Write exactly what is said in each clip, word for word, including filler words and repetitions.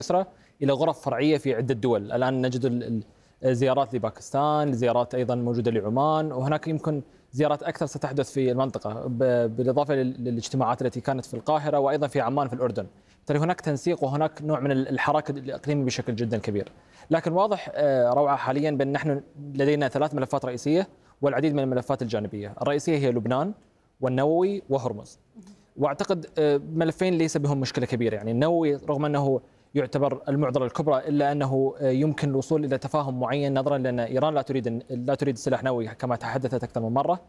إسرا إلى غرف فرعية في عدة دول. الآن نجد الزيارات لباكستان، الزيارات أيضا موجودة لعمان، وهناك يمكن زيارات أكثر ستحدث في المنطقة بالإضافة للاجتماعات التي كانت في القاهرة وأيضا في عمان في الأردن. بالتالي هناك تنسيق وهناك نوع من الحراك الإقليمي بشكل جدا كبير. لكن واضح روعة حاليا بأن نحن لدينا ثلاث ملفات رئيسية والعديد من الملفات الجانبية. الرئيسية هي لبنان والنووي وهرمز، واعتقد ملفين ليس بهم مشكله كبيره. يعني النووي رغم انه يعتبر المعضله الكبرى الا انه يمكن الوصول الى تفاهم معين نظرا لان ايران لا تريد لا تريد سلاح نووي كما تحدثت اكثر من مره،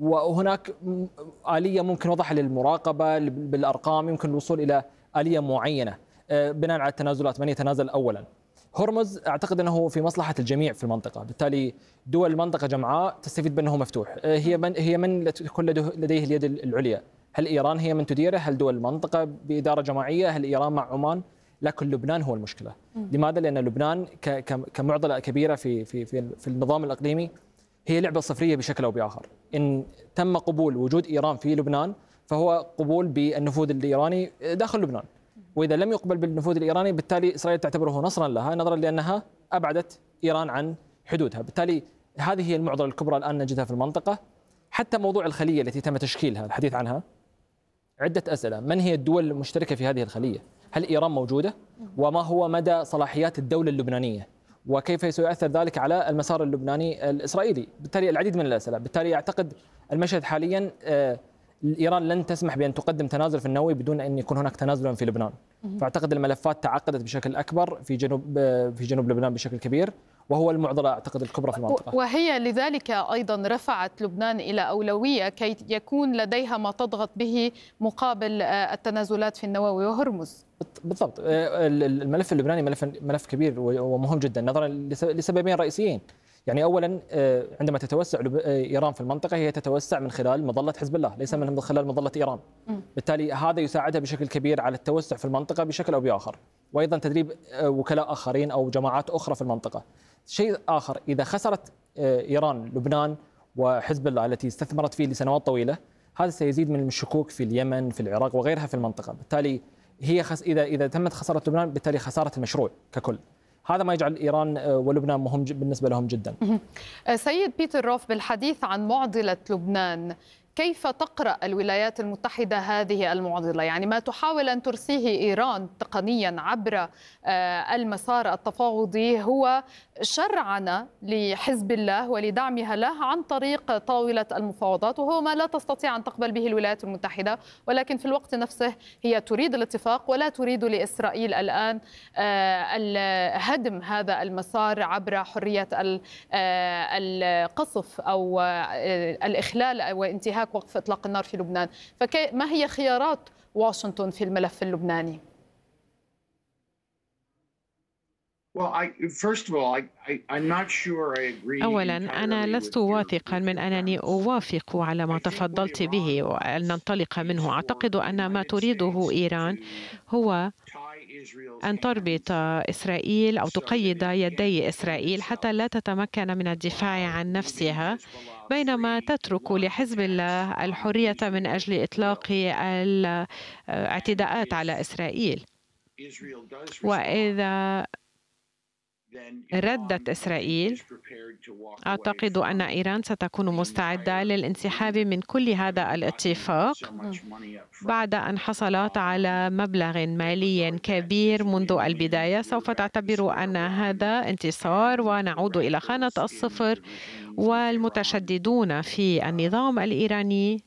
وهناك اليه ممكن وضعها للمراقبه بالارقام، يمكن الوصول الى اليه معينه بناء على التنازلات من يتنازل اولا. هرمز اعتقد انه في مصلحه الجميع في المنطقه، بالتالي دول المنطقه جمعاء تستفيد بانه مفتوح. هي من هي من تكون لديه اليد العليا؟ هل إيران هي من تديره؟ هل دول المنطقة بإدارة جماعية؟ هل إيران مع عمان؟ لكن لبنان هو المشكلة. لماذا؟ لأن لبنان كمعضلة كبيرة في في في في النظام الإقليمي هي لعبة صفرية بشكل أو بآخر. إن تم قبول وجود إيران في لبنان فهو قبول بالنفوذ الإيراني داخل لبنان، وإذا لم يقبل بالنفوذ الإيراني بالتالي إسرائيل تعتبره نصرا لها نظرا لأنها أبعدت إيران عن حدودها. بالتالي هذه هي المعضلة الكبرى الآن نجدها في المنطقة. حتى موضوع الخلية التي تم تشكيلها الحديث عنها عدة أسئلة. من هي الدول المشتركة في هذه الخلية؟ هل إيران موجودة؟ وما هو مدى صلاحيات الدولة اللبنانية؟ وكيف سيؤثر ذلك على المسار اللبناني الإسرائيلي؟ بالتالي العديد من الأسئلة. بالتالي أعتقد المشهد حاليا إيران لن تسمح بأن تقدم تنازل في النووي بدون أن يكون هناك تنازل في لبنان. فأعتقد الملفات تعقدت بشكل أكبر في جنوب في جنوب لبنان بشكل كبير، وهو المعضلة أعتقد الكبرى في المنطقة. وهي لذلك أيضا رفعت لبنان إلى أولوية كي يكون لديها ما تضغط به مقابل التنازلات في النووي وهرمز. بالضبط. الملف اللبناني ملف ملف كبير ومهم جدا نظرا لسببين رئيسيين. يعني أولا عندما تتوسع إيران في المنطقة هي تتوسع من خلال مظلة حزب الله ليس من خلال مظلة إيران. بالتالي هذا يساعدها بشكل كبير على التوسع في المنطقة بشكل أو بآخر، وأيضا تدريب وكلاء آخرين أو جماعات أخرى في المنطقة. شيء آخر، إذا خسرت إيران لبنان وحزب الله التي استثمرت فيه لسنوات طويلة هذا سيزيد من الشكوك في اليمن في العراق وغيرها في المنطقة. بالتالي هي خس... إذا إذا تمت خسارة لبنان بالتالي خسارة المشروع ككل. هذا ما يجعل إيران ولبنان مهم بالنسبة لهم جدا. سيد بيتر روف، بالحديث عن معضلة لبنان، كيف تقرأ الولايات المتحدة هذه المعضلة؟ يعني ما تحاول أن ترسيه إيران تقنيا عبر المسار التفاوضي هو شرعنة لحزب الله ولدعمها له عن طريق طاولة المفاوضات، وهو ما لا تستطيع أن تقبل به الولايات المتحدة، ولكن في الوقت نفسه هي تريد الاتفاق ولا تريد لإسرائيل الآن هدم هذا المسار عبر حرية القصف أو الإخلال وانتهاك وقف إطلاق النار في لبنان. فما هي خيارات واشنطن في الملف اللبناني؟ أولا أنا لست واثقا من أنني أوافق على ما تفضلت به وأن ننطلق منه. أعتقد أن ما تريده إيران هو أن تربط إسرائيل أو تقيد يدي إسرائيل حتى لا تتمكن من الدفاع عن نفسها، بينما تترك لحزب الله الحرية من أجل إطلاق الاعتداءات على إسرائيل. وإذا ردت إسرائيل أعتقد أن إيران ستكون مستعدة للانسحاب من كل هذا الاتفاق بعد أن حصلت على مبلغ مالي كبير منذ البداية. سوف تعتبر أن هذا انتصار ونعود إلى خانة الصفر، والمتشددون في النظام الإيراني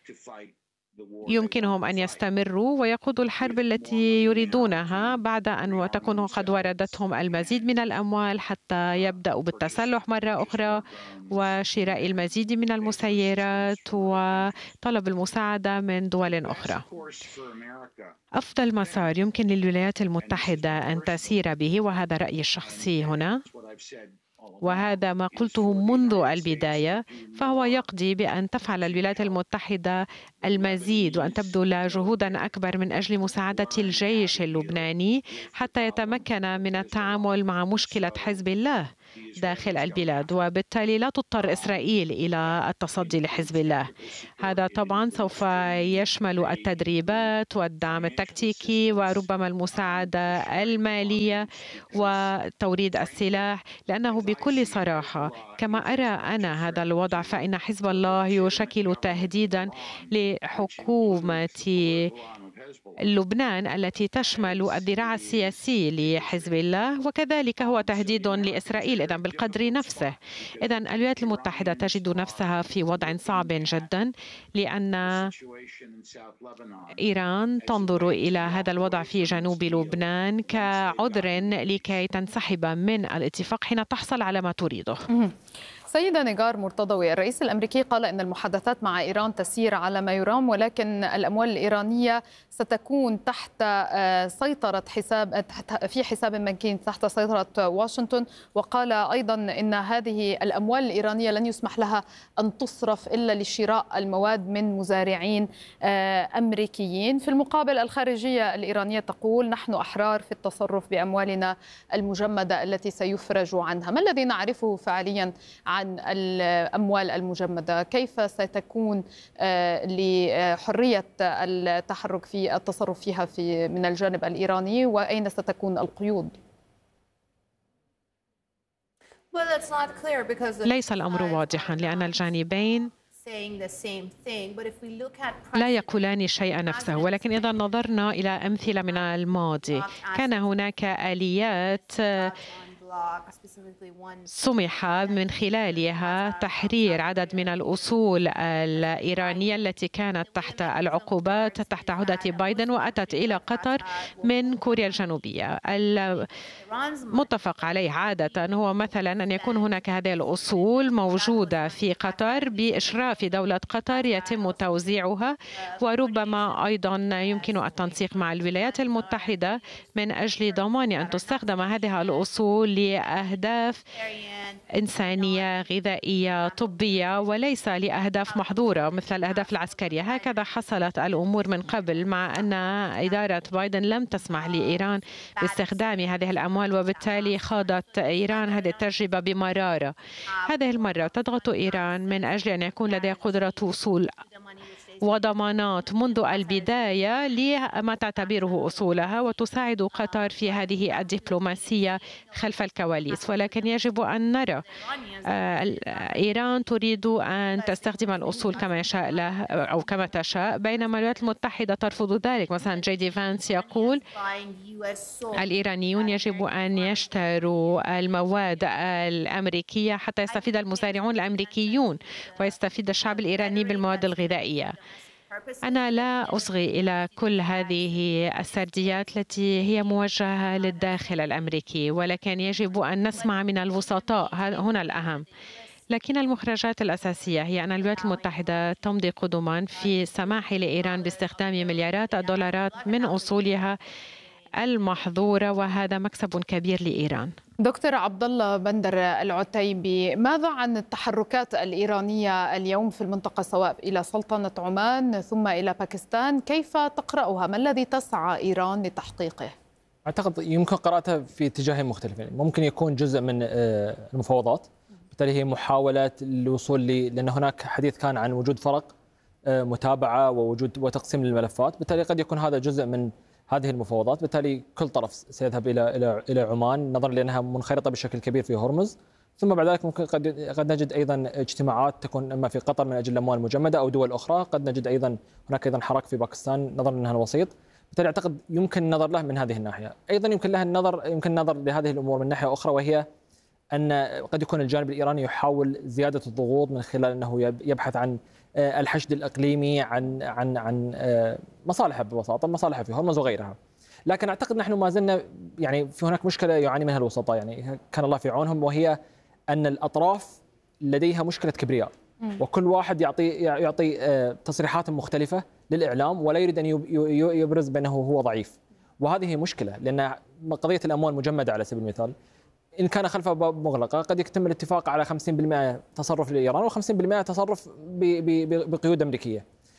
يمكنهم أن يستمروا ويقودوا الحرب التي يريدونها بعد أن تكون قد وردتهم المزيد من الأموال حتى يبدأوا بالتسلح مرة أخرى وشراء المزيد من المسيرات وطلب المساعدة من دول أخرى. أفضل مسار يمكن للولايات المتحدة أن تسير به، وهذا رأيي الشخصي هنا وهذا ما قلته منذ البداية، فهو يقضي بأن تفعل الولايات المتحدة المزيد وأن تبذل جهودا أكبر من أجل مساعدة الجيش اللبناني حتى يتمكن من التعامل مع مشكلة حزب الله داخل البلاد، وبالتالي لا تضطر إسرائيل إلى التصدي لحزب الله. هذا طبعا سوف يشمل التدريبات والدعم التكتيكي وربما المساعدة المالية وتوريد السلاح، لأنه بكل صراحة كما أرى أنا هذا الوضع فإن حزب الله يشكل تهديدا لحكومة لبنان التي تشمل الذراع السياسي لحزب الله، وكذلك هو تهديد لإسرائيل إذن بالقدر نفسه. إذن الولايات المتحدة تجد نفسها في وضع صعب جدا، لأن إيران تنظر إلى هذا الوضع في جنوب لبنان كعذر لكي تنسحب من الاتفاق حين تحصل على ما تريده. سيدة نيغار مرتضوي، الرئيس الأمريكي قال إن المحادثات مع إيران تسير على ما يرام، ولكن الأموال الإيرانية ستكون تحت سيطرة حساب في حساب مكين تحت سيطرة واشنطن، وقال أيضا إن هذه الأموال الإيرانية لن يسمح لها أن تصرف إلا لشراء المواد من مزارعين أمريكيين. في المقابل الخارجية الإيرانية تقول نحن أحرار في التصرف بأموالنا المجمدة التي سيفرج عنها. ما الذي نعرفه فعليا عن الأموال المجمدة؟ كيف ستكون لحرية التحرك في التصرف فيها في من الجانب الإيراني، وأين ستكون القيود؟ ليس الأمر واضحا لأن الجانبين لا يقولان الشيء نفسه، ولكن إذا نظرنا إلى أمثلة من الماضي كان هناك آليات سمح من خلالها تحرير عدد من الأصول الإيرانية التي كانت تحت العقوبات تحت عهدة بايدن وأتت إلى قطر من كوريا الجنوبية. المتفق عليه عادة هو مثلا أن يكون هناك هذه الأصول موجودة في قطر بإشراف دولة قطر يتم توزيعها، وربما أيضا يمكن التنسيق مع الولايات المتحدة من أجل ضمان أن تستخدم هذه الأصول لأهداف إنسانية غذائية طبية وليس لأهداف محظورة مثل الأهداف العسكرية. هكذا حصلت الأمور من قبل، مع أن إدارة بايدن لم تسمح لإيران باستخدام هذه الأموال، وبالتالي خاضت إيران هذه التجربة بمرارة. هذه المرة تضغط إيران من أجل أن يكون لديها قدرة وصول وضمانات منذ البداية لما تعتبره أصولها، وتساعد قطر في هذه الدبلوماسية خلف الكواليس. ولكن يجب أن نرى إيران تريد أن تستخدم الأصول كما يشاء له أو كما تشاء، بينما الولايات المتحدة ترفض ذلك. مثلا جي دي فانس يقول الإيرانيون يجب أن يشتروا المواد الأمريكية حتى يستفيد المزارعون الأمريكيون ويستفيد الشعب الإيراني بالمواد الغذائية. أنا لا أصغي إلى كل هذه السرديات التي هي موجهة للداخل الأمريكي، ولكن يجب أن نسمع من الوسطاء، هنا الأهم. لكن المخرجات الأساسية هي أن الولايات المتحدة تمضي قدما في السماح لإيران باستخدام مليارات الدولارات من أصولها المحظورة، وهذا مكسب كبير لإيران. دكتور عبد الله بندر العتيبي، ماذا عن التحركات الإيرانية اليوم في المنطقة سواء إلى سلطنة عمان ثم إلى باكستان؟ كيف تقرأها؟ ما الذي تسعى إيران لتحقيقه؟ أعتقد يمكن قراءتها في اتجاهين مختلفين. ممكن يكون جزء من المفاوضات، بالتالي هي محاولة الوصول ل لأن هناك حديث كان عن وجود فرق متابعة ووجود وتقسيم للملفات، بالتالي قد يكون هذا جزء من هذه المفاوضات. بالتالي كل طرف سيذهب الى الى الى عمان نظرا لانها منخرطه بشكل كبير في هرمز، ثم بعد ذلك ممكن قد قد نجد ايضا اجتماعات تكون اما في قطر من اجل الاموال المجمده او دول اخرى، قد نجد ايضا هناك ايضا حراك في باكستان نظرا انها الوسيط. بالتالي اعتقد يمكن النظر له من هذه الناحيه، ايضا يمكن لها النظر يمكن النظر لهذه الامور من ناحيه اخرى، وهي ان قد يكون الجانب الايراني يحاول زياده الضغوط من خلال انه يبحث عن الحشد الاقليمي، عن عن عن مصالحه ببساطه، مصالحه في هرمز وغيرها. لكن اعتقد نحن ما زلنا يعني في هناك مشكله يعاني منها الوسطاء، يعني كان الله في عونهم، وهي ان الاطراف لديها مشكله كبرياء، وكل واحد يعطي يعطي تصريحات مختلفه للاعلام ولا يريد ان يبرز بانه هو ضعيف، وهذه مشكله. لان قضيه الاموال المجمده على سبيل المثال إن كان خلفها باب مغلقة قد يتم الاتفاق على خمسين بالمئة تصرف لإيران وخمسين بالمئة تصرف بقيود أمريكية.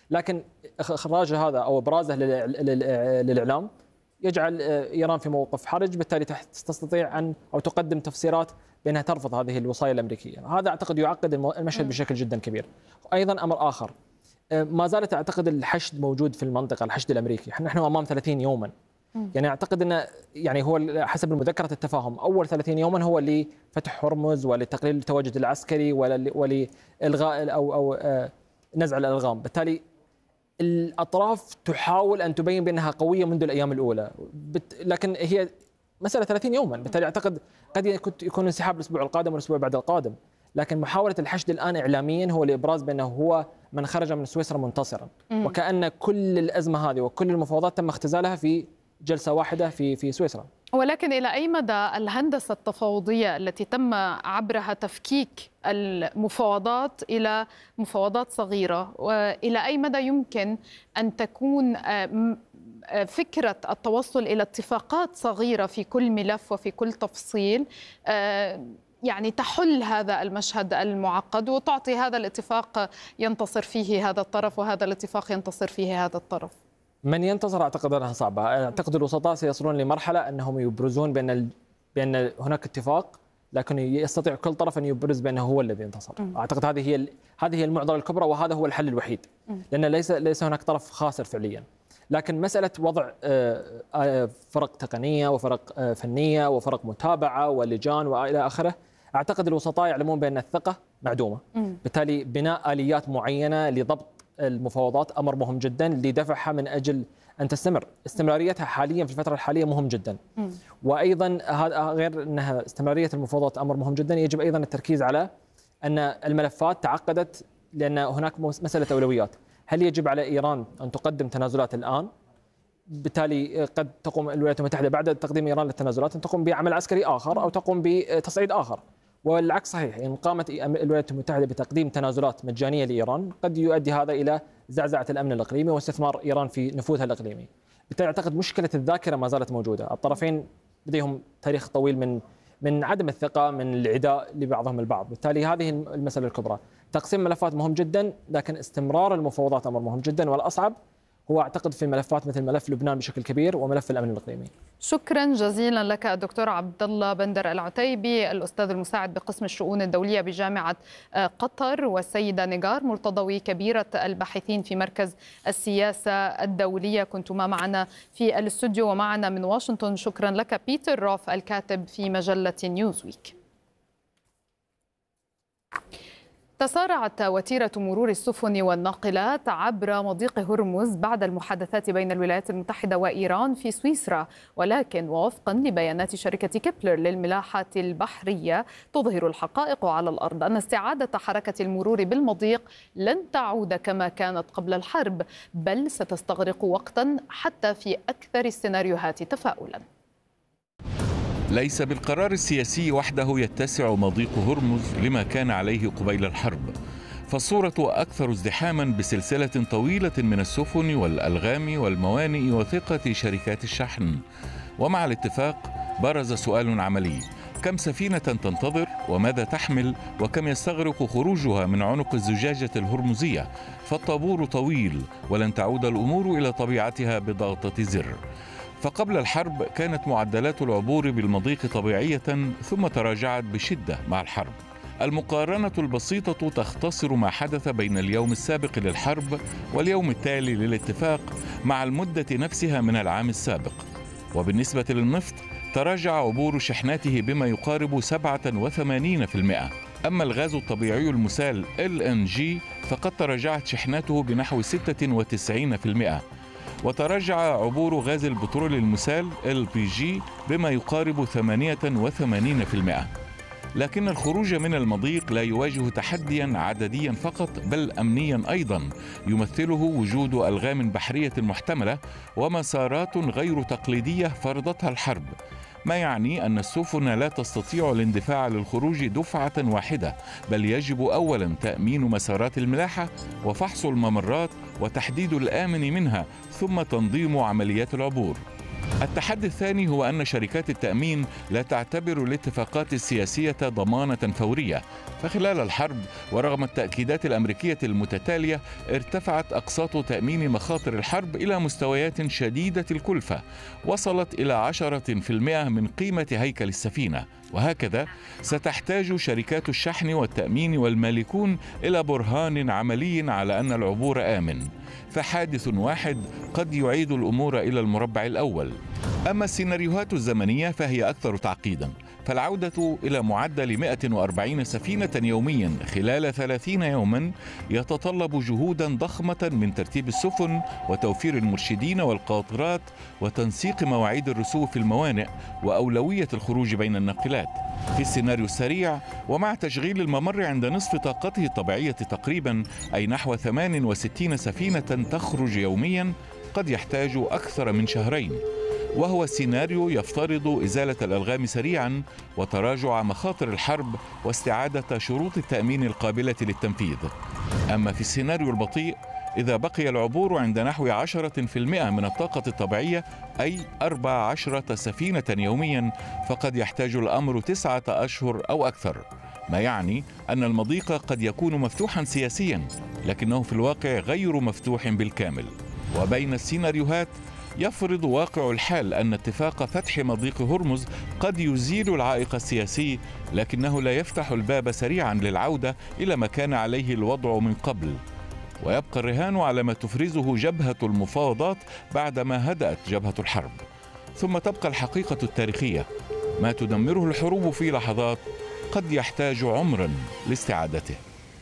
لكن إخراجه هذا أو إبرازه للإعلام يجعل إيران في موقف حرج، بالتالي تستطيع أن أو تقدم تفسيرات بأنها ترفض هذه الوصاية الأمريكية. هذا أعتقد يعقد المشهد بشكل جدا كبير. أيضا أمر آخر، ما زالت أعتقد الحشد موجود في المنطقة، الحشد الأمريكي. نحن أمام ثلاثين يوما، يعني أعتقد أن يعني هو حسب المذكرة التفاهم أول ثلاثين يوما هو لفتح هرمز ولتقليل التواجد العسكري ولإلغاء أو أو نزع الألغام. بالتالي الأطراف تحاول أن تبين بأنها قوية منذ الأيام الأولى، لكن هي مسألة ثلاثين يوما. بالتالي أعتقد قد يكون انسحاب الأسبوع القادم والأسبوع بعد القادم، لكن محاولة الحشد الآن إعلاميا هو لإبراز بأنه هو من خرج من سويسرا منتصرا، وكأن كل الأزمة هذه وكل المفاوضات تم اختزالها في جلسة واحدة في في سويسرا. ولكن إلى أي مدى الهندسة التفاوضية التي تم عبرها تفكيك المفاوضات إلى مفاوضات صغيرة، وإلى أي مدى يمكن أن تكون فكرة التوصل إلى اتفاقات صغيرة في كل ملف وفي كل تفصيل يعني تحل هذا المشهد المعقد وتعطي هذا الاتفاق ينتصر فيه هذا الطرف وهذا الاتفاق ينتصر فيه هذا الطرف؟ من ينتصر أعتقد أنها صعبة. أعتقد الوسطاء سيصلون لمرحلة أنهم يبرزون بأن ال... بأن هناك اتفاق، لكن يستطيع كل طرف أن يبرز بأنه هو الذي انتصر. م. أعتقد هذه هي ال... هذه هي المعضلة الكبرى، وهذا هو الحل الوحيد، لأن ليس ليس هناك طرف خاسر فعليا. لكن مسألة وضع فرق تقنية وفرق فنية وفرق متابعة ولجان وإلى آخره، أعتقد الوسطاء يعلمون بأن الثقة معدومة. م. بالتالي بناء آليات معينة لضبط المفاوضات أمر مهم جدا لدفعها من أجل أن تستمر. استمراريتها حاليا في الفترة الحالية مهم جدا. م. وأيضا غير أنها استمرارية المفاوضات أمر مهم جدا، يجب أيضا التركيز على أن الملفات تعقدت لأن هناك مسألة أولويات. هل يجب على إيران أن تقدم تنازلات الآن؟ بالتالي قد تقوم الولايات المتحدة بعد تقديم إيران للتنازلات أن تقوم بعمل عسكري آخر أو تقوم بتصعيد آخر، والعكس صحيح. إن قامت الولايات المتحدة بتقديم تنازلات مجانية لإيران قد يؤدي هذا إلى زعزعة الأمن الإقليمي واستثمار إيران في نفوذها الإقليمي. بالتالي أعتقد مشكلة الذاكرة ما زالت موجودة. الطرفين لديهم تاريخ طويل من من عدم الثقة، من العداء لبعضهم البعض. بالتالي هذه المسألة الكبرى. تقسيم ملفات مهم جدا، لكن استمرار المفاوضات أمر مهم جدا، والأصعب هو أعتقد في ملفات مثل ملف لبنان بشكل كبير وملف الأمن الإقليمي. شكرا جزيلا لك الدكتور عبد الله بندر العتيبي، الأستاذ المساعد بقسم الشؤون الدولية بجامعة قطر، والسيدة نيغار مرتضوي كبيرة الباحثين في مركز السياسة الدولية، كنتما معنا في الاستوديو ومعنا من واشنطن. شكرا لك بيتر روف الكاتب في مجلة نيوزويك. تسارعت وتيرة مرور السفن والناقلات عبر مضيق هرمز بعد المحادثات بين الولايات المتحدة وإيران في سويسرا، ولكن ووفقا لبيانات شركة كيبلر للملاحة البحرية تظهر الحقائق على الأرض أن استعادة حركة المرور بالمضيق لن تعود كما كانت قبل الحرب، بل ستستغرق وقتا حتى في أكثر السيناريوهات تفاؤلا. ليس بالقرار السياسي وحده يتسع مضيق هرمز لما كان عليه قبيل الحرب، فالصورة أكثر ازدحاما بسلسلة طويلة من السفن والألغام والموانئ وثقة شركات الشحن. ومع الاتفاق برز سؤال عملي: كم سفينة تنتظر وماذا تحمل وكم يستغرق خروجها من عنق الزجاجة الهرمزية؟ فالطابور طويل ولن تعود الأمور إلى طبيعتها بضغطة زر. فقبل الحرب كانت معدلات العبور بالمضيق طبيعية، ثم تراجعت بشدة مع الحرب. المقارنة البسيطة تختصر ما حدث بين اليوم السابق للحرب واليوم التالي للاتفاق مع المدة نفسها من العام السابق. وبالنسبة للنفط تراجع عبور شحناته بما يقارب سبعة وثمانين بالمئة. أما الغاز الطبيعي المسال إل إن جي فقد تراجعت شحناته بنحو ستة وتسعين بالمئة. وتراجع عبور غاز البترول المسال إل بي جي بما يقارب ثمانية وثمانين بالمئة. لكن الخروج من المضيق لا يواجه تحديا عدديا فقط، بل أمنيا أيضا، يمثله وجود ألغام بحرية محتملة ومسارات غير تقليدية فرضتها الحرب، ما يعني أن السفن لا تستطيع الاندفاع للخروج دفعة واحدة، بل يجب أولا تأمين مسارات الملاحة وفحص الممرات وتحديد الآمن منها، ثم تنظيم عمليات العبور. التحدي الثاني هو أن شركات التأمين لا تعتبر الاتفاقات السياسية ضمانة فورية، فخلال الحرب ورغم التأكيدات الأمريكية المتتالية ارتفعت أقساط تأمين مخاطر الحرب إلى مستويات شديدة الكلفة وصلت إلى عشرة بالمئة من قيمة هيكل السفينة. وهكذا ستحتاج شركات الشحن والتأمين والمالكون إلى برهان عملي على أن العبور آمن، فحادث واحد قد يعيد الأمور إلى المربع الأول. أما السيناريوهات الزمنية فهي أكثر تعقيدا، فالعودة إلى معدل مئة وأربعين سفينة يوميا خلال ثلاثين يوما يتطلب جهودا ضخمة من ترتيب السفن وتوفير المرشدين والقاطرات وتنسيق مواعيد الرسو في الموانئ وأولوية الخروج بين الناقلات. في السيناريو السريع ومع تشغيل الممر عند نصف طاقته الطبيعية تقريبا، أي نحو ثمان وستين سفينة تخرج يوميا، قد يحتاج أكثر من شهرين، وهو السيناريو يفترض إزالة الألغام سريعا وتراجع مخاطر الحرب واستعادة شروط التأمين القابلة للتنفيذ. أما في السيناريو البطيء، إذا بقي العبور عند نحو عشرة بالمئة من الطاقة الطبيعية، أي أربع عشرة سفينة يوميا، فقد يحتاج الأمر تسعة أشهر أو أكثر، ما يعني أن المضيق قد يكون مفتوحا سياسيا لكنه في الواقع غير مفتوح بالكامل. وبين السيناريوهات يفرض واقع الحال أن اتفاق فتح مضيق هرمز قد يزيل العائق السياسي، لكنه لا يفتح الباب سريعا للعودة إلى ما كان عليه الوضع من قبل، ويبقى الرهان على ما تفرزه جبهة المفاوضات بعدما هدأت جبهة الحرب. ثم تبقى الحقيقة التاريخية، ما تدمره الحروب في لحظات قد يحتاج عمرا لاستعادته.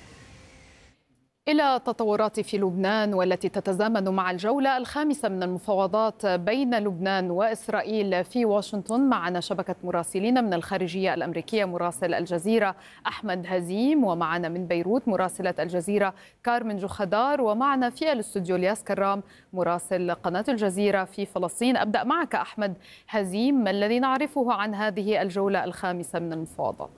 إلى التطورات في لبنان والتي تتزامن مع الجولة الخامسة من المفاوضات بين لبنان وإسرائيل في واشنطن. معنا شبكة مراسلين من الخارجية الأمريكية مراسل الجزيرة أحمد هزيم، ومعنا من بيروت مراسلة الجزيرة كارمن جوخدار، ومعنا في الاستوديو الياس كرام مراسل قناة الجزيرة في فلسطين. أبدأ معك أحمد هزيم، ما الذي نعرفه عن هذه الجولة الخامسة من المفاوضات؟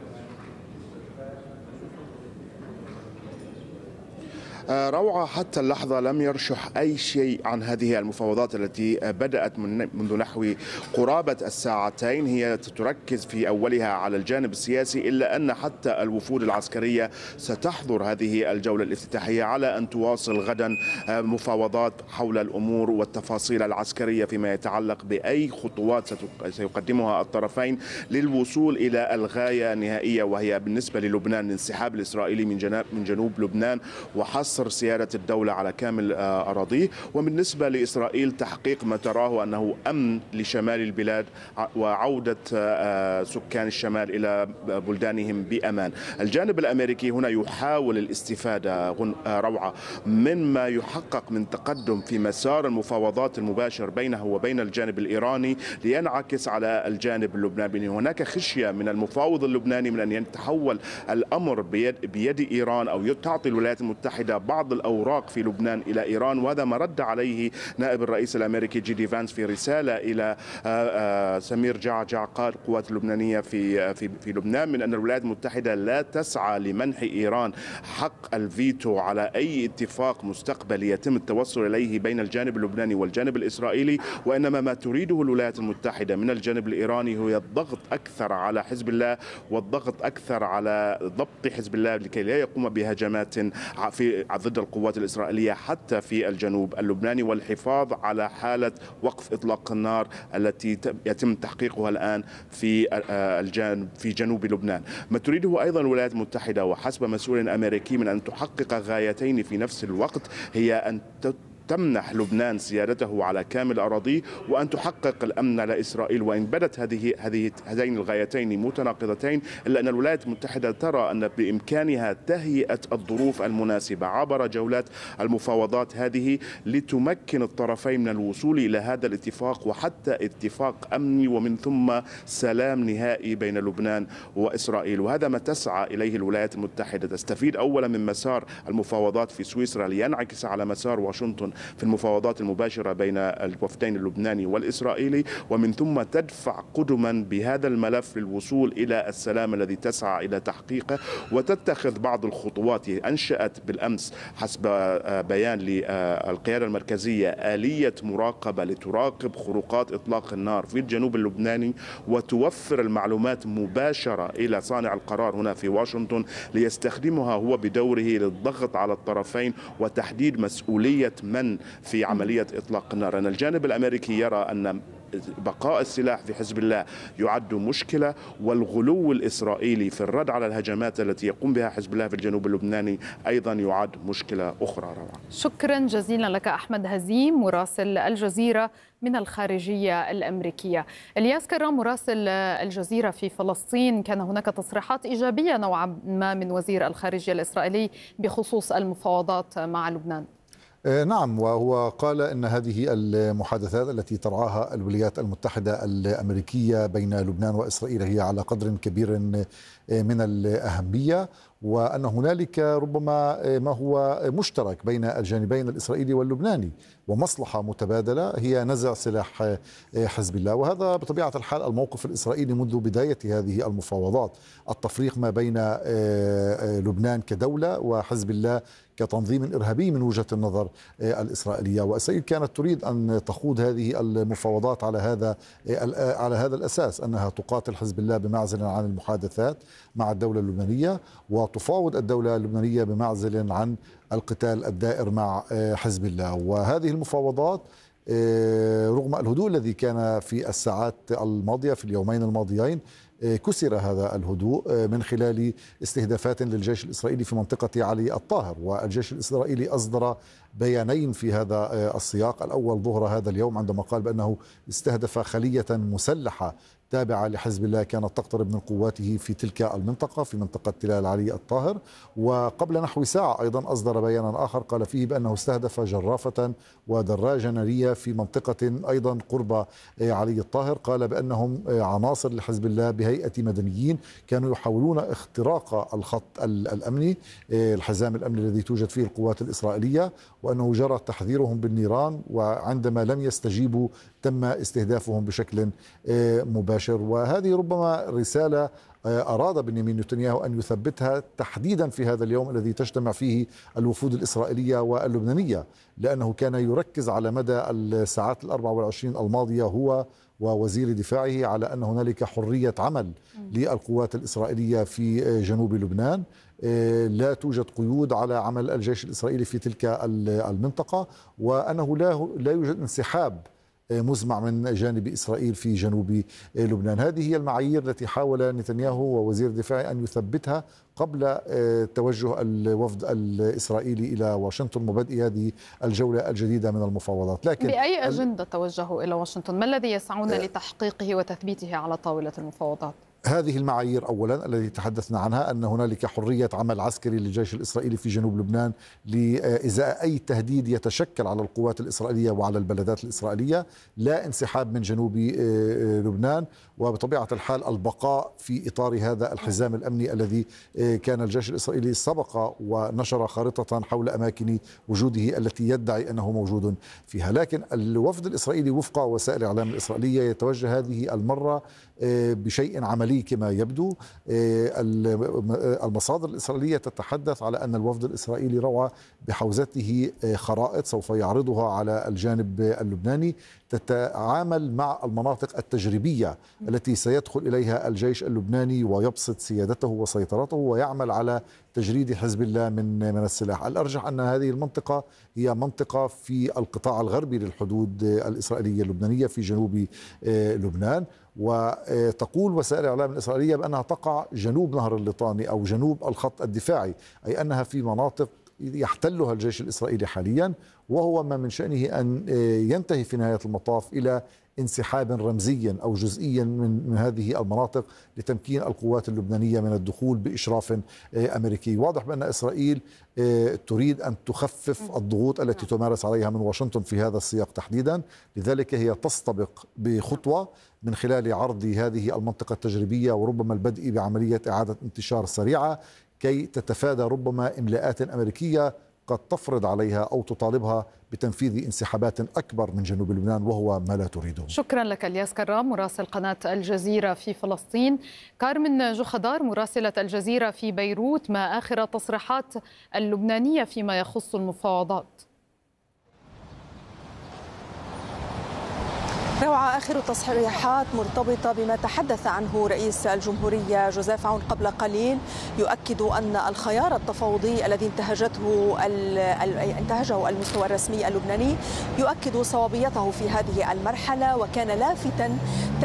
روعة، حتى اللحظة لم يرشح أي شيء عن هذه المفاوضات التي بدأت من منذ نحو قرابة الساعتين. هي تركز في أولها على الجانب السياسي، إلا أن حتى الوفود العسكرية ستحضر هذه الجولة الافتتاحية على أن تواصل غدا مفاوضات حول الأمور والتفاصيل العسكرية فيما يتعلق بأي خطوات سيقدمها الطرفين للوصول إلى الغاية النهائية، وهي بالنسبة للبنان الانسحاب الإسرائيلي من جنوب لبنان وحصر سيادة الدولة على كامل أراضيه، وبالنسبة لإسرائيل تحقيق ما تراه أنه أمن لشمال البلاد وعودة سكان الشمال إلى بلدانهم بأمان. الجانب الأمريكي هنا يحاول الاستفادة روعة مما يحقق من تقدم في مسار المفاوضات المباشر بينه وبين الجانب الإيراني لينعكس على الجانب اللبناني. هناك خشية من المفاوض اللبناني من أن يتحول الأمر بيد, بيد إيران أو تعطي الولايات المتحدة بعض الأوراق في لبنان إلى إيران، وهذا ما رد عليه نائب الرئيس الأمريكي جي دي فانس في رسالة إلى سمير جعجع قائد القوات اللبنانية في في في لبنان من أن الولايات المتحدة لا تسعى لمنح إيران حق الفيتو على أي اتفاق مستقبلي يتم التوصل إليه بين الجانب اللبناني والجانب الإسرائيلي، وإنما ما تريده الولايات المتحدة من الجانب الإيراني هو الضغط أكثر على حزب الله والضغط أكثر على ضبط حزب الله لكي لا يقوم بهجمات في ضد القوات الإسرائيلية حتى في الجنوب اللبناني، والحفاظ على حالة وقف إطلاق النار التي يتم تحقيقها الآن في الجانب في جنوب لبنان. ما تريده أيضا الولايات المتحدة وحسب مسؤول أمريكي من أن تحقق غايتين في نفس الوقت، هي أن تمنح لبنان سيادته على كامل أراضيه وأن تحقق الأمن لإسرائيل. وإن بدت هذه هذه هذين الغايتين متناقضتين، إلا أن الولايات المتحدة ترى أن بإمكانها تهيئة الظروف المناسبة عبر جولات المفاوضات هذه لتمكن الطرفين من الوصول إلى هذا الاتفاق، وحتى اتفاق أمني ومن ثم سلام نهائي بين لبنان وإسرائيل. وهذا ما تسعى إليه الولايات المتحدة، تستفيد أولا من مسار المفاوضات في سويسرا لينعكس على مسار واشنطن في المفاوضات المباشرة بين الوفدين اللبناني والإسرائيلي، ومن ثم تدفع قدما بهذا الملف للوصول إلى السلام الذي تسعى إلى تحقيقه، وتتخذ بعض الخطوات. أنشأت بالأمس حسب بيان للقيادة المركزية آلية مراقبة لتراقب خروقات إطلاق النار في الجنوب اللبناني، وتوفر المعلومات مباشرة إلى صانع القرار هنا في واشنطن ليستخدمها هو بدوره للضغط على الطرفين وتحديد مسؤولية من في عملية إطلاق النار. أن الجانب الأمريكي يرى أن بقاء السلاح في حزب الله يعد مشكلة، والغلو الإسرائيلي في الرد على الهجمات التي يقوم بها حزب الله في الجنوب اللبناني أيضا يعد مشكلة أخرى. روعة. شكرا جزيلا لك أحمد هزيم مراسل الجزيرة من الخارجية الأمريكية. الياس كرام مراسل الجزيرة في فلسطين، كان هناك تصريحات إيجابية نوعا ما من وزير الخارجية الإسرائيلي بخصوص المفاوضات مع لبنان. نعم، وهو قال أن هذه المحادثات التي ترعاها الولايات المتحدة الأمريكية بين لبنان وإسرائيل هي على قدر كبير من الأهمية، وأن هنالك ربما ما هو مشترك بين الجانبين الإسرائيلي واللبناني ومصلحة متبادلة هي نزع سلاح حزب الله. وهذا بطبيعة الحال الموقف الإسرائيلي منذ بداية هذه المفاوضات، التفريق ما بين لبنان كدولة وحزب الله كتنظيم إرهابي من وجهة النظر الإسرائيلية. وإسرائيل كانت تريد أن تخوض هذه المفاوضات على هذا على هذا الأساس، أنها تقاتل حزب الله بمعزل عن المحادثات مع الدولة اللبنانية، وتفاوض الدولة اللبنانية بمعزل عن القتال الدائر مع حزب الله. وهذه المفاوضات رغم الهدوء الذي كان في الساعات الماضية في اليومين الماضيين، كسر هذا الهدوء من خلال استهدافات للجيش الإسرائيلي في منطقة علي الطاهر. والجيش الإسرائيلي أصدر بيانين في هذا السياق، الأول ظهر هذا اليوم عندما قال بأنه استهدف خلية مسلحة تابعة لحزب الله كانت تقترب من قواته في تلك المنطقة في منطقة تلال علي الطاهر. وقبل نحو ساعة أيضا أصدر بيانا آخر قال فيه بأنه استهدف جرافة ودراجة نارية في منطقة أيضا قرب علي الطاهر. قال بأنهم عناصر لحزب الله بهيئة مدنيين كانوا يحاولون اختراق الخط الأمني، الحزام الأمني الذي توجد فيه القوات الإسرائيلية، وأنه جرى تحذيرهم بالنيران، وعندما لم يستجيبوا تم استهدافهم بشكل مباشر. وهذه ربما رسالة أراد بنيامين نتنياهو أن يثبتها تحديدا في هذا اليوم الذي تجتمع فيه الوفود الإسرائيلية واللبنانية، لأنه كان يركز على مدى الساعات الأربع والعشرين الماضية هو ووزير دفاعه على أن هنالك حرية عمل للقوات الإسرائيلية في جنوب لبنان، لا توجد قيود على عمل الجيش الإسرائيلي في تلك المنطقة، وأنه لا لا يوجد انسحاب مزمع من جانب إسرائيل في جنوب لبنان. هذه هي المعايير التي حاول نتنياهو ووزير الدفاع أن يثبتها قبل توجه الوفد الإسرائيلي إلى واشنطن وبدء هذه الجولة الجديدة من المفاوضات. لكن بأي أجندة توجهوا إلى واشنطن؟ ما الذي يسعون لتحقيقه وتثبيته على طاولة المفاوضات؟ هذه المعايير أولا التي تحدثنا عنها، أن هنالك حرية عمل عسكري للجيش الإسرائيلي في جنوب لبنان لإزاء أي تهديد يتشكل على القوات الإسرائيلية وعلى البلدات الإسرائيلية، لا انسحاب من جنوب لبنان، وبطبيعة الحال البقاء في إطار هذا الحزام الأمني الذي كان الجيش الإسرائيلي سبق ونشر خارطة حول أماكن وجوده التي يدعي أنه موجود فيها. لكن الوفد الإسرائيلي وفق وسائل الإعلام الإسرائيلية يتوجه هذه المرة بشيء عملي كما يبدو. المصادر الإسرائيلية تتحدث على أن الوفد الإسرائيلي روى بحوزته خرائط سوف يعرضها على الجانب اللبناني تتعامل مع المناطق التجريبية التي سيدخل إليها الجيش اللبناني ويبسط سيادته وسيطرته ويعمل على تجريد حزب الله من من السلاح. الأرجح أن هذه المنطقة هي منطقة في القطاع الغربي للحدود الإسرائيلية اللبنانية في جنوب لبنان، وتقول وسائل الإعلام الإسرائيلية بأنها تقع جنوب نهر الليطاني أو جنوب الخط الدفاعي، أي أنها في مناطق يحتلها الجيش الإسرائيلي حاليا، وهو ما من شأنه أن ينتهي في نهاية المطاف إلى انسحاب رمزيا أو جزئيا من من هذه المناطق لتمكين القوات اللبنانية من الدخول بإشراف أمريكي. واضح بأن إسرائيل تريد أن تخفف الضغوط التي تمارس عليها من واشنطن في هذا السياق تحديدا، لذلك هي تستبق بخطوة من خلال عرض هذه المنطقة التجريبية وربما البدء بعملية إعادة انتشار سريعة كي تتفادى ربما إملاءات أمريكية قد تفرض عليها أو تطالبها بتنفيذ انسحابات أكبر من جنوب لبنان، وهو ما لا تريده. شكرا لك الياس كرام مراسل قناة الجزيرة في فلسطين. كارمن جوخدار مراسلة الجزيرة في بيروت، ما آخر تصريحات اللبنانية فيما يخص المفاوضات؟ روعة آخر تصريحات مرتبطة بما تحدث عنه رئيس الجمهورية جوزيف عون قبل قليل، يؤكد أن الخيار التفاوضي الذي انتهجته انتهجه المستوى الرسمي اللبناني يؤكد صوابيته في هذه المرحلة، وكان لافتا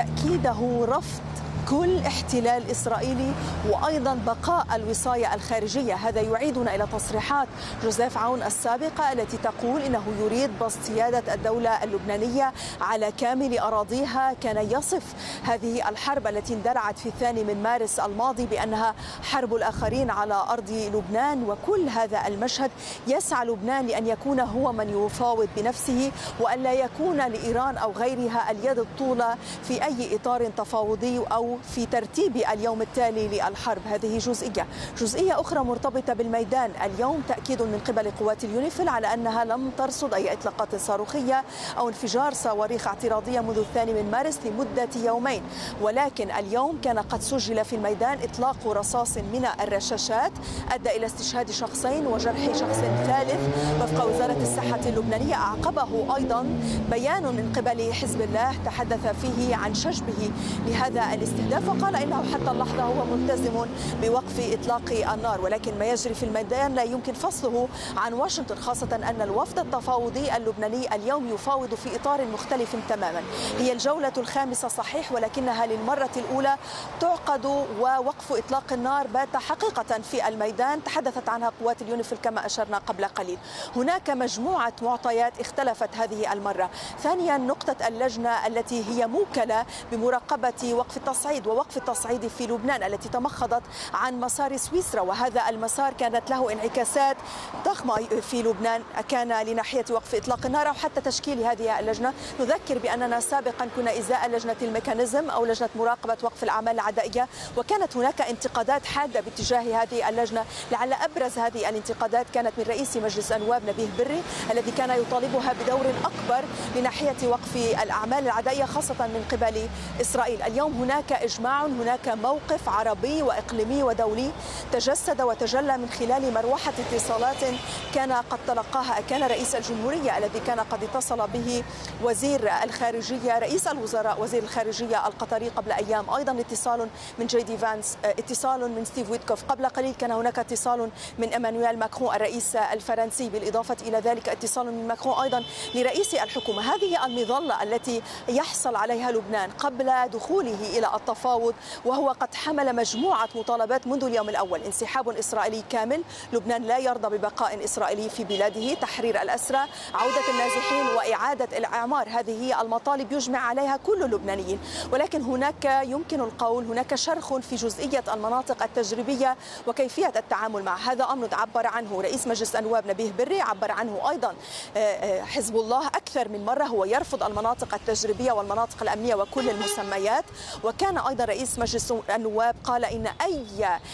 تأكيده رفض كل احتلال إسرائيلي وأيضا بقاء الوصاية الخارجية. هذا يعيدنا إلى تصريحات جوزيف عون السابقة التي تقول إنه يريد بسط سيادة الدولة اللبنانية على كامل أراضيها. كان يصف هذه الحرب التي اندلعت في الثاني من مارس الماضي بأنها حرب الآخرين على أرض لبنان، وكل هذا المشهد يسعى لبنان لأن يكون هو من يفاوض بنفسه وأن لا يكون لإيران أو غيرها اليد الطولة في أي إطار تفاوضي أو في ترتيب اليوم التالي للحرب. هذه جزئية جزئية أخرى مرتبطة بالميدان. اليوم تأكيد من قبل قوات اليونيفيل على أنها لم ترصد أي إطلاقات صاروخية أو انفجار صواريخ اعتراضية منذ الثاني من مارس لمدة يومين، ولكن اليوم كان قد سجل في الميدان إطلاق رصاص من الرشاشات أدى إلى استشهاد شخصين وجرح شخص ثالث وفق وزارة الصحة اللبنانية. أعقبه أيضا بيان من قبل حزب الله تحدث فيه عن شجبه لهذا الاستهداف، وقال إنه حتى اللحظة هو ملتزم بوقف إطلاق النار، ولكن ما يجري في الميدان لا يمكن فصله عن واشنطن، خاصة أن الوفد التفاوضي اللبناني اليوم يفاوض في إطار مختلف تماما. هي الجولة الخامسة صحيح، ولكنها للمرة الأولى تعقد ووقف إطلاق النار بات حقيقة في الميدان تحدثت عنها قوات اليونيفيل كما أشرنا قبل قليل. هناك مجموعة معطيات اختلفت هذه المرة. ثانيا نقطة اللجنة التي هي موكلة بمراقبة وقف التصعيد ووقف التصعيد في لبنان التي تمخضت عن مسار سويسرا، وهذا المسار كانت له انعكاسات ضخمة في لبنان، كان لناحية وقف إطلاق النار أو حتى تشكيل هذه اللجنة. نذكر بأننا سابقا كنا إزاء لجنة الميكانيزم أو لجنة مراقبة وقف الأعمال العدائية، وكانت هناك انتقادات حادة باتجاه هذه اللجنة. لعل أبرز هذه الانتقادات كانت من رئيس مجلس النواب نبيه بري الذي كان يطالبها بدور أكبر لناحية وقف الأعمال العدائية خاصة من قبل إسرائيل. اليوم هناك إجماع، هناك موقف عربي وإقليمي ودولي تجسد وتجلى من خلال مروحة اتصالات كان قد تلقاها كان رئيس الجمهورية الذي كان قد اتصل به وزير الخارجية رئيس الوزراء وزير الخارجية القطري قبل أيام، أيضا اتصال من جي دي فانس، اتصال من ستيف ويتكوف، قبل قليل كان هناك اتصال من إيمانويل ماكرون الرئيس الفرنسي، بالإضافة إلى ذلك اتصال من ماكرون أيضا لرئيس الحكومة. هذه المظلة التي يحصل عليها لبنان قبل دخوله إلى التفاوض، وهو قد حمل مجموعة مطالبات منذ اليوم الأول: انسحاب إسرائيلي كامل، لبنان لا يرضى ببقاء إسرائيلي في بلاده، تحرير الأسرى، عودة النازحين وإعادة الإعمار. هذه المطالب يجمع عليها كل اللبنانيين، ولكن هناك يمكن القول هناك شرخ في جزئية المناطق التجريبية وكيفية التعامل مع هذا أمر عبر عنه رئيس مجلس النواب نبيه بري، عبر عنه أيضا حزب الله أكثر من مرة، هو يرفض المناطق التجريبية والمناطق الأمنية وكل المسميات. وكان أيضا رئيس مجلس النواب قال إن أي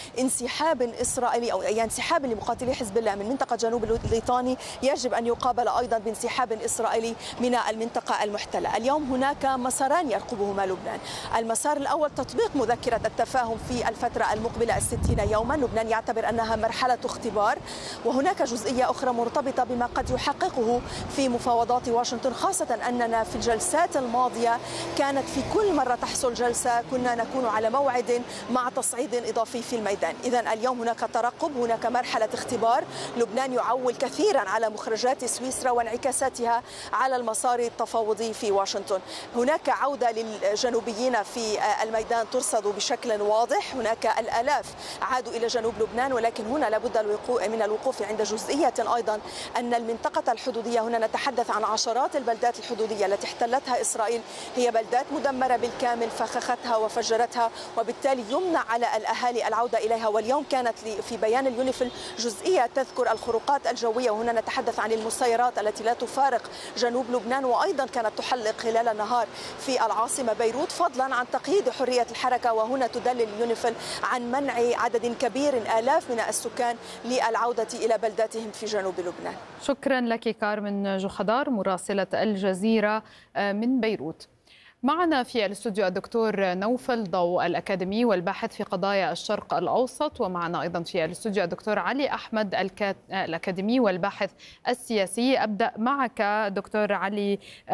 انسحاب إسرائيلي أو أي انسحاب لمقاتلي حزب الله من منطقة جنوب الليطاني يجب أن يقابل أيضا بانسحاب إسرائيلي من المنطقة المحتلة. اليوم هناك مساران يرقبهما لبنان. المسار الأول تطبيق مذكرة التفاهم في الفترة المقبلة الستين يوما، لبنان يعتبر أنها مرحلة اختبار، وهناك جزئية أخرى مرتبطة بما قد يحققه في مفاوضات واشنطن، خاصة أننا في الجلسات الماضية كانت في كل مرة تحصل جلسة كنا نكون على موعد مع تصعيد إضافي في الميدان. إذن اليوم هناك ترقب، هناك مرحلة اختبار. لبنان يعول كثيرا على مخرجات سويسرا وانعكاساتها على المسار التفاوضي في واشنطن. هناك عودة للجنوبيين في الميدان ترصد بشكل واضح، هناك الآلاف عادوا إلى جنوب لبنان، ولكن هنا لابد من الوقوف عند جزئية أيضا أن المنطقة الحدودية، هنا نتحدث عن عشرات البلدات الحدودية التي احتلتها إسرائيل، هي بلدات مدمرة بالكامل، فخختها وفجرتها، وبالتالي يمنع على الأهالي العودة إليها. واليوم كانت في بيان اليونيفيل جزئية تذكر الخروقات الجوية، وهنا نتحدث عن المسيرات التي لا تفارق جنوب لبنان، وأيضا كانت تحلق خلال النهار في العاصمة بيروت، فضلا عن تقييد حرية الحركة. وهنا تدلل اليونيفيل عن منع عدد كبير آلاف من السكان للعودة إلى بلداتهم في جنوب لبنان. شكرا لك كارمن جوخدار مراسلة الجزيرة من بيروت. معنا في الاستوديو الدكتور نوفل ضو الأكاديمي والباحث في قضايا الشرق الأوسط، ومعنا أيضا في الاستوديو الدكتور علي أحمد الأكاديمي والباحث السياسي. أبدأ معك دكتور علي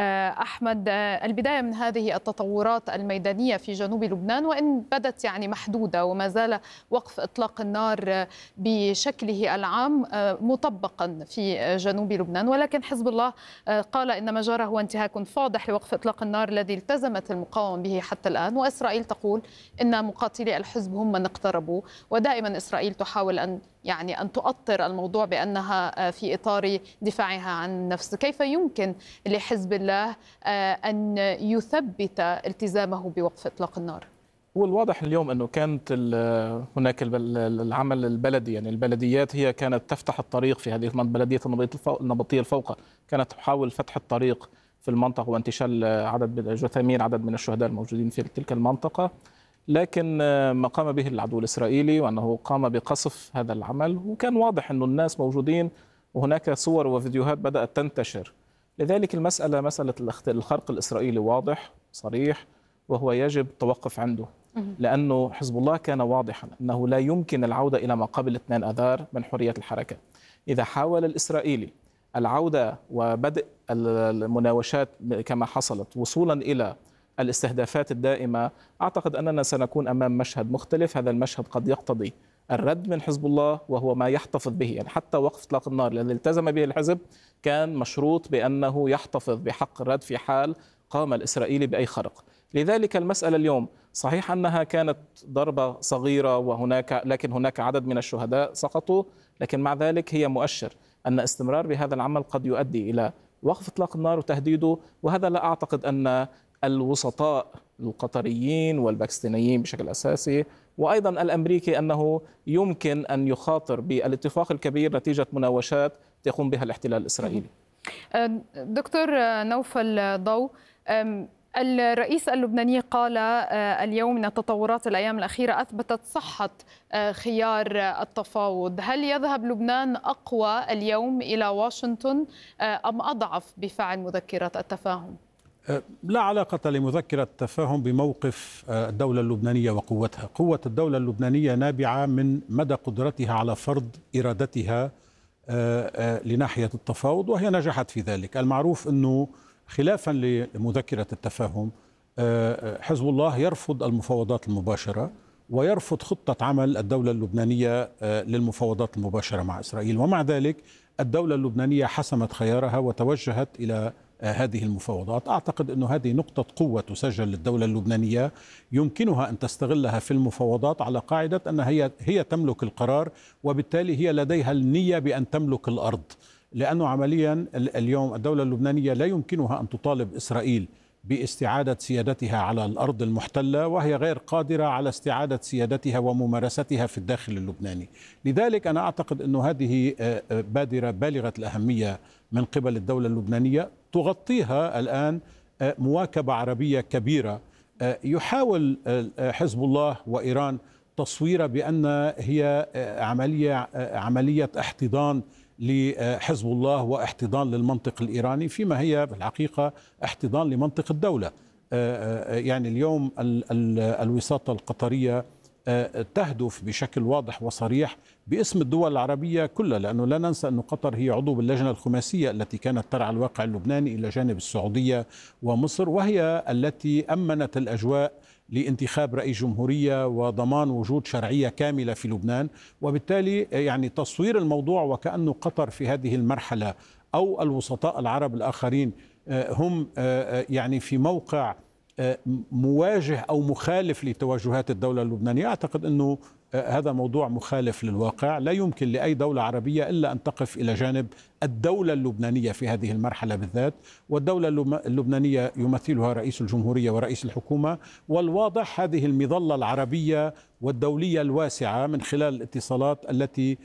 أحمد، البداية من هذه التطورات الميدانية في جنوب لبنان، وإن بدت يعني محدودة وما زال وقف إطلاق النار بشكله العام مطبقا في جنوب لبنان، ولكن حزب الله قال إن ما جرى هو انتهاك فاضح لوقف إطلاق النار الذي التزمت المقاومة به حتى الآن، وإسرائيل تقول إن مقاتلي الحزب هم من اقتربوا. ودائما إسرائيل تحاول أن يعني أن تؤطر الموضوع بأنها في إطار دفاعها عن النفس. كيف يمكن لحزب الله أن يثبت التزامه بوقف إطلاق النار؟ هو الواضح اليوم أنه كانت هناك العمل البلدي، يعني البلديات هي كانت تفتح الطريق في هذه بلدية النبطية الفوقة، كانت تحاول فتح الطريق في المنطقة وانتشال عدد جثامين عدد من الشهداء الموجودين في تلك المنطقة. لكن ما قام به العدو الإسرائيلي وأنه قام بقصف هذا العمل، وكان واضح أنه الناس موجودين وهناك صور وفيديوهات بدأت تنتشر. لذلك المسألة مسألة الخرق الإسرائيلي واضح صريح، وهو يجب التوقف عنده، لأنه حزب الله كان واضحا أنه لا يمكن العودة إلى ما قبل اثنين آذار من حرية الحركة. إذا حاول الإسرائيلي العودة وبدء المناوشات كما حصلت وصولا إلى الاستهدافات الدائمة، أعتقد أننا سنكون أمام مشهد مختلف. هذا المشهد قد يقتضي الرد من حزب الله، وهو ما يحتفظ به، يعني حتى وقف إطلاق النار الذي التزم به الحزب كان مشروط بأنه يحتفظ بحق الرد في حال قام الإسرائيلي بأي خرق. لذلك المسألة اليوم صحيح أنها كانت ضربة صغيرة وهناك لكن هناك عدد من الشهداء سقطوا، لكن مع ذلك هي مؤشر أن استمرار بهذا العمل قد يؤدي إلى وقف إطلاق النار وتهديده. وهذا لا أعتقد أن الوسطاء القطريين والباكستانيين بشكل أساسي وأيضا الأمريكي أنه يمكن أن يخاطر بالاتفاق الكبير نتيجة مناوشات يقوم بها الاحتلال الإسرائيلي. دكتور نوفل ضو، الرئيس اللبناني قال اليوم أن التطورات الأيام الأخيرة أثبتت صحة خيار التفاوض. هل يذهب لبنان أقوى اليوم إلى واشنطن أم أضعف بفعل مذكرة التفاهم؟ لا علاقة لمذكرة التفاهم بموقف الدولة اللبنانية وقوتها. قوة الدولة اللبنانية نابعة من مدى قدرتها على فرض إرادتها لناحية التفاوض، وهي نجحت في ذلك. المعروف أنه خلافا لمذكرة التفاهم حزب الله يرفض المفاوضات المباشرة ويرفض خطة عمل الدولة اللبنانية للمفاوضات المباشرة مع إسرائيل، ومع ذلك الدولة اللبنانية حسمت خيارها وتوجهت إلى هذه المفاوضات. أعتقد أن هذه نقطة قوة تسجل للدولة اللبنانية يمكنها أن تستغلها في المفاوضات على قاعدة أن هي هي تملك القرار، وبالتالي هي لديها النية بأن تملك الأرض، لأنه عمليا اليوم الدولة اللبنانية لا يمكنها أن تطالب إسرائيل باستعادة سيادتها على الأرض المحتلة وهي غير قادرة على استعادة سيادتها وممارستها في الداخل اللبناني. لذلك أنا أعتقد أن هذه بادرة بالغة الأهمية من قبل الدولة اللبنانية تغطيها الآن مواكبة عربية كبيرة. يحاول حزب الله وإيران تصوير بأن هي عملية عملية احتضان لحزب الله واحتضان للمنطق الإيراني، فيما هي بالحقيقة احتضان لمنطق الدولة. يعني اليوم الوساطة القطرية تهدف بشكل واضح وصريح باسم الدول العربية كلها، لأنه لا ننسى أن قطر هي عضو باللجنة الخماسية التي كانت ترعى الواقع اللبناني إلى جانب السعودية ومصر، وهي التي أمنت الأجواء لانتخاب رئيس جمهورية وضمان وجود شرعية كاملة في لبنان. وبالتالي يعني تصوير الموضوع وكأنه قطر في هذه المرحلة أو الوسطاء العرب الآخرين هم يعني في موقع مواجه أو مخالف لتوجهات الدولة اللبنانية. أعتقد أنه هذا موضوع مخالف للواقع. لا يمكن لأي دولة عربية إلا أن تقف إلى جانب الدولة اللبنانية في هذه المرحلة بالذات، والدولة اللبنانية يمثلها رئيس الجمهورية ورئيس الحكومة، والواضح هذه المظلة العربية والدولية الواسعة من خلال الاتصالات التي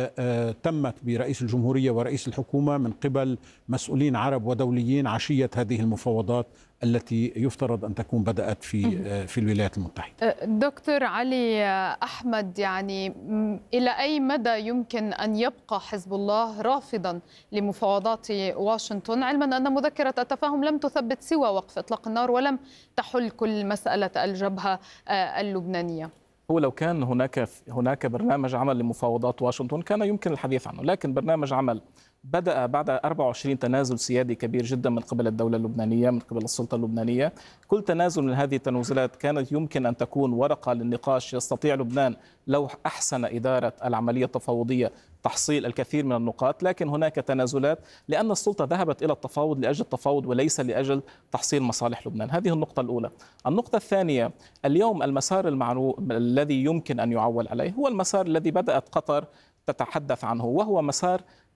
تمت برئيس الجمهورية ورئيس الحكومة من قبل مسؤولين عرب ودوليين عشية هذه المفاوضات التي يفترض أن تكون بدأت في في الولايات المتحدة. دكتور علي أحمد، يعني إلى أي مدى يمكن أن يبقى حزب الله رافضا لمفاوضات واشنطن، علما أن مذكرة التفاهم لم تثبت سوى وقف إطلاق النار ولم تحل كل مسألة الجبهة اللبنانية؟ هو لو كان هناك هناك برنامج عمل لمفاوضات واشنطن كان يمكن الحديث عنه، لكن برنامج عمل بدأ بعد أربعة وعشرين تنازل سيادي كبير جدا من قبل الدولة اللبنانية، من قبل السلطة اللبنانية. كل تنازل من هذه التنازلات كانت يمكن أن تكون ورقة للنقاش. يستطيع لبنان لو أحسن إدارة العملية التفاوضية تحصيل الكثير من النقاط، لكن هناك تنازلات لأن السلطة ذهبت إلى التفاوض لأجل التفاوض وليس لأجل تحصيل مصالح لبنان. هذه النقطة الأولى. النقطة الثانية، اليوم المسار المعروف الذي يمكن أن يعول عليه هو المسار الذي بدأت قطر تتحدث عنه، وهو مسار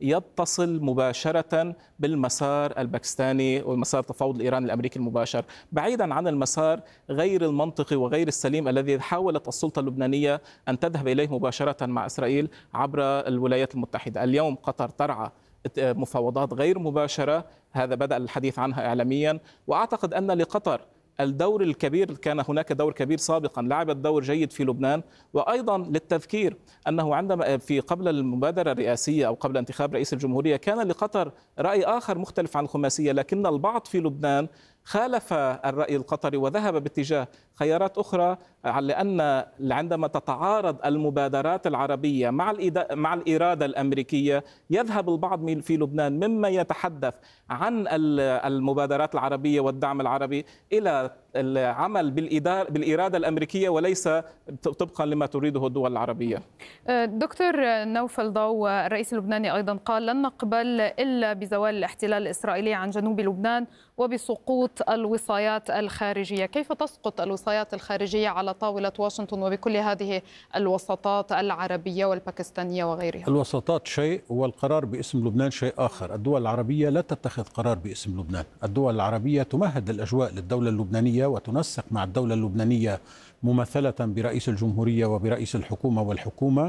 يتصل مباشرة بالمسار الباكستاني والمسار التفاوض الإيراني الأمريكي المباشر، بعيدا عن المسار غير المنطقي وغير السليم الذي حاولت السلطة اللبنانية أن تذهب إليه مباشرة مع إسرائيل عبر الولايات المتحدة. اليوم قطر ترعى مفاوضات غير مباشرة، هذا بدأ الحديث عنها إعلاميا، وأعتقد أن لقطر الدور الكبير، كان هناك دور كبير سابقا، لعبت دور جيد في لبنان. وأيضا للتذكير أنه عندما في قبل المبادرة الرئاسية أو قبل انتخاب رئيس الجمهورية كان لقطر رأي آخر مختلف عن الخماسية، لكن البعض في لبنان خالف الرأي القطري وذهب باتجاه خيارات أخرى، لأن عندما تتعارض المبادرات العربية مع مع الإرادة الأمريكية يذهب البعض في لبنان مما يتحدث عن المبادرات العربية والدعم العربي إلى العمل بالإرادة الأمريكية وليس طبقا لما تريده الدول العربية. دكتور نوفل ضو، الرئيس اللبناني أيضا قال لن نقبل إلا بزوال الاحتلال الإسرائيلي عن جنوب لبنان وبسقوط الوصايات الخارجية. كيف تسقط الوصايات الخارجية على طاولة واشنطن وبكل هذه الوساطات العربية والباكستانية وغيرها؟ الوساطات شيء والقرار باسم لبنان شيء آخر. الدول العربية لا تتخذ قرار باسم لبنان، الدول العربية تمهد الأجواء للدولة اللبنانية وتنسق مع الدولة اللبنانية ممثلة برئيس الجمهورية وبرئيس الحكومة والحكومة،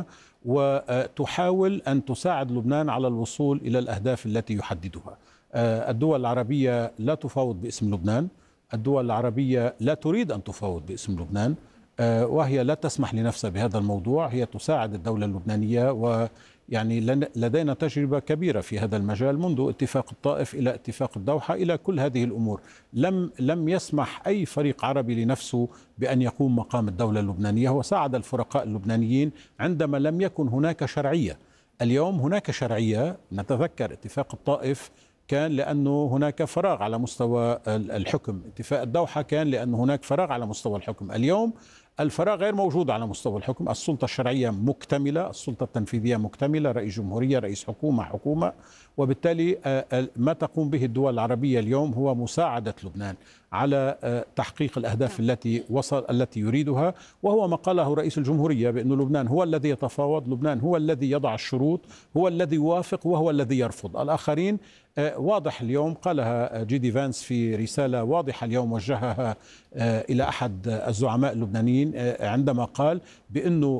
وتحاول أن تساعد لبنان على الوصول إلى الأهداف التي يحددها. الدول العربية لا تفاوض باسم لبنان، الدول العربية لا تريد أن تفاوض باسم لبنان، وهي لا تسمح لنفسها بهذا الموضوع. هي تساعد الدولة اللبنانية، ويعني لدينا تجربة كبيرة في هذا المجال منذ اتفاق الطائف إلى اتفاق الدوحة إلى كل هذه الأمور. لم لم يسمح أي فريق عربي لنفسه بأن يقوم مقام الدولة اللبنانية، وساعد الفرقاء اللبنانيين عندما لم يكن هناك شرعية. اليوم هناك شرعية. نتذكر اتفاق الطائف كان لأنه هناك فراغ على مستوى الحكم، اتفاق الدوحة كان لأنه هناك فراغ على مستوى الحكم. اليوم الفراغ غير موجود على مستوى الحكم، السلطة الشرعية مكتملة، السلطة التنفيذية مكتملة، رئيس جمهورية، رئيس حكومة، حكومة. وبالتالي ما تقوم به الدول العربية اليوم هو مساعدة لبنان على تحقيق الأهداف التي وصل التي يريدها، وهو ما قاله رئيس الجمهورية بأن لبنان هو الذي يتفاوض، لبنان هو الذي يضع الشروط، هو الذي يوافق وهو الذي يرفض. الآخرين واضح اليوم، قالها جيدي فانس في رسالة واضحة اليوم وجهها إلى أحد الزعماء اللبنانيين عندما قال بأنه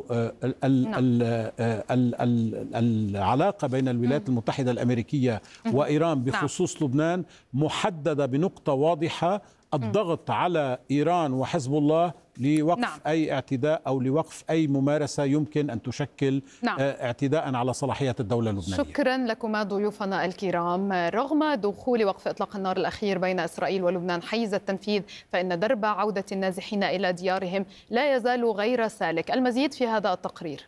العلاقة بين الولايات المتحدة الأمريكية وإيران بخصوص لبنان محددة بنقطة واضحة: الضغط على إيران وحزب الله لوقف نعم. أي اعتداء أو لوقف أي ممارسة يمكن أن تشكل نعم. اعتداء على صلاحيات الدولة اللبنانية. شكرا لكما ضيوفنا الكرام. رغم دخول وقف إطلاق النار الأخير بين إسرائيل ولبنان حيز التنفيذ، فإن درب عودة النازحين إلى ديارهم لا يزال غير سالك. المزيد في هذا التقرير.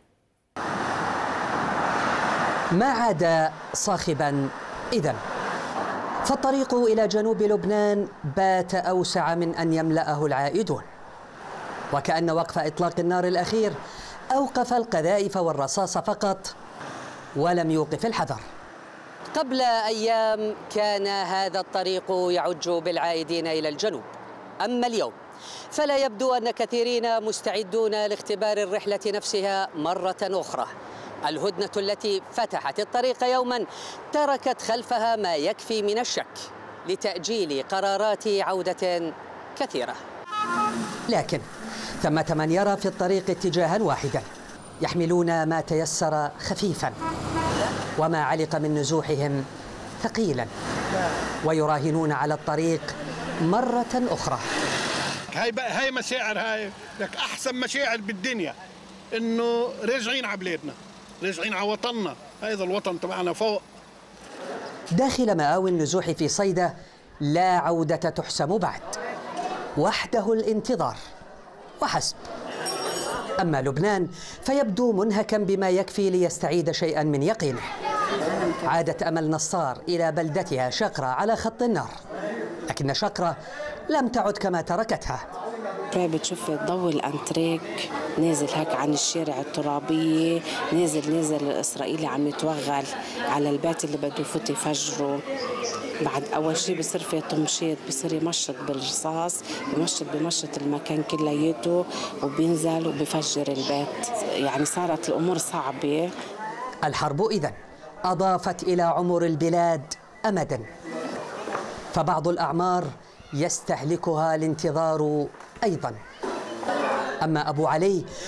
ما عاد صاخبا إذن، فالطريق إلى جنوب لبنان بات أوسع من أن يملأه العائدون، وكأن وقف إطلاق النار الأخير أوقف القذائف والرصاص فقط ولم يوقف الحذر. قبل أيام كان هذا الطريق يعج بالعائدين إلى الجنوب، أما اليوم فلا يبدو أن كثيرين مستعدون لاختبار الرحلة نفسها مرة أخرى. الهدنة التي فتحت الطريق يوما تركت خلفها ما يكفي من الشك لتأجيل قرارات عودة كثيرة. لكن ثمة من يرى في الطريق اتجاها واحدا، يحملون ما تيسر خفيفا وما علق من نزوحهم ثقيلا، ويراهنون على الطريق مرة أخرى. هاي بقى هاي مشاعر، هاي لك أحسن مشاعر بالدنيا، إنه راجعين على بلادنا، راجعين على وطننا، هذا الوطن تبعنا فوق. داخل مآوي النزوح في صيدا لا عودة تحسم بعد، وحده الانتظار وحسب. أما لبنان فيبدو منهكا بما يكفي ليستعيد شيئا من يقينه. عادت أمل نصار إلى بلدتها شقرة على خط النار، لكن شقرة لم تعد كما تركتها. بتشوف ضوء الأنتريك نازل هيك عن الشارع الترابية، نازل نازل الإسرائيلي عم يتوغل على البيت اللي بده يفوت يفجره. بعد أول شيء بصير في طمشيط، بصير يمشط بالرصاص، يمشط بمشط المكان كلياته وبينزل وبيفجر البيت. يعني صارت الأمور صعبة. الحرب إذن أضافت إلى عمر البلاد أمدا، فبعض الأعمار يستهلكها الانتظار أيضا. أما أبو علي